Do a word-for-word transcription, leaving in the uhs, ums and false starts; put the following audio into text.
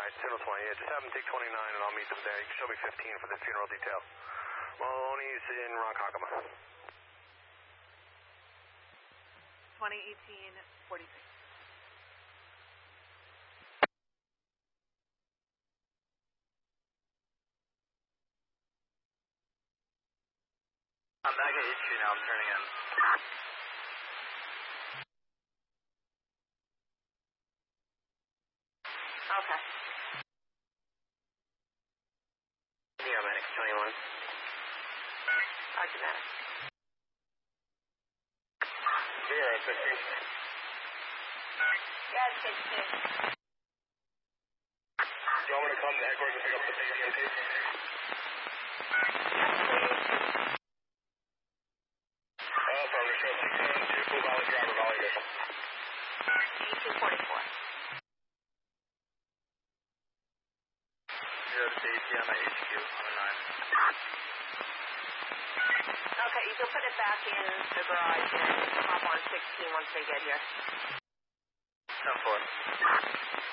Alright, Signal twenty, yeah, just have them take twenty-nine and I'll meet them there. You can show me fifteen for the funeral detail. Maloney's in Ronkonkoma. twenty eighteen forty-six. I'm back at H Q now, I'm turning in. Okay. Zero medic twenty-one. Roger that. Zero, sixteen. Yeah, it's sixteen. Do you want me to come to headquarters and pick up the E M T? Oh, from the show six seven two, Valley Driver, Valley Mission. eighteen forty-four. Zero to A T M at H Q on the nine. Okay, you can put it back in the garage and hop on sixteen once they get here. ten four.